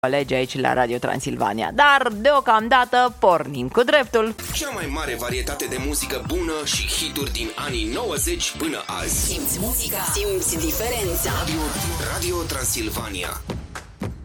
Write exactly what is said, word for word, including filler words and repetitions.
colegi aici la Radio Transilvania. Dar deocamdată pornim cu dreptul. Cea mai mare varietate de muzică bună și hituri din anii nouăzeci până azi. Simți muzica, simți diferența. Radio, Radio Transilvania.